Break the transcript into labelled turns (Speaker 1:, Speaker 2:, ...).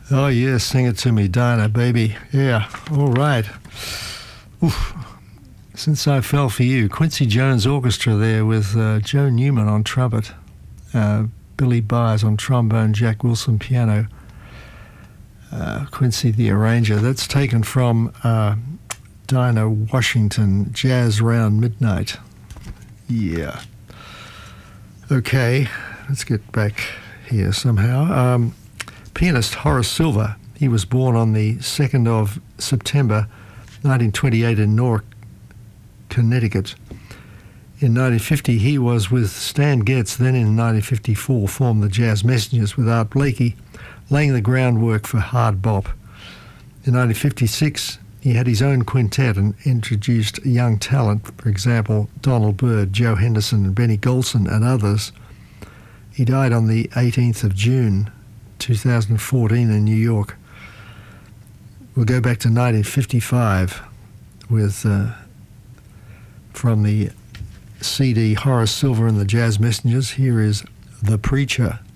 Speaker 1: Oh, yeah, sing it to me, Dinah, baby. Yeah, all right. Oof. Since I Fell for You, Quincy Jones Orchestra there with Joe Newman on trumpet, Billy Byers on trombone, Jack Wilson piano, Quincy the arranger. That's taken from Dinah Washington, Jazz Round Midnight. Yeah. Okay, let's get back here somehow. Pianist Horace Silver, he was born on the 2nd of September 1928 in Newark, Connecticut. In 1950, he was with Stan Getz, then in 1954 formed the Jazz Messengers with Art Blakey, laying the groundwork for hard bop. In 1956, he had his own quintet and introduced young talent, for example, Donald Byrd, Joe Henderson, Benny Golson, and others. He died on the 18th of June 2014 in New York. We'll go back to 1955 with, from the CD Horace Silver and the Jazz Messengers, here is The Preacher.